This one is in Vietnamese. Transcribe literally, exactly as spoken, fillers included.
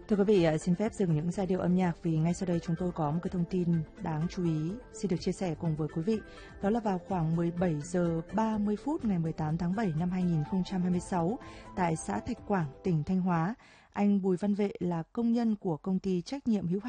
Thưa quý vị, xin phép dừng những giai điệu âm nhạc vì ngay sau đây chúng tôi có một cái thông tin đáng chú ý xin được chia sẻ cùng với quý vị. Đó là vào khoảng mười bảy giờ ba mươi phút ngày mười tám tháng bảy năm hai nghìn không trăm hai mươi sáu, tại xã Thạch Quảng, tỉnh Thanh Hóa, anh Bùi Văn Vệ là công nhân của công ty trách nhiệm hữu hạn